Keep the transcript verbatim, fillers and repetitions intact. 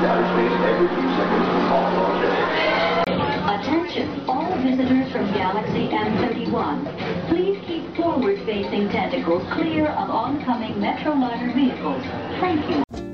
Attention, all visitors from Galaxy M thirty-one. Please keep forward-facing tentacles clear of oncoming Metroliner vehicles. Thank you.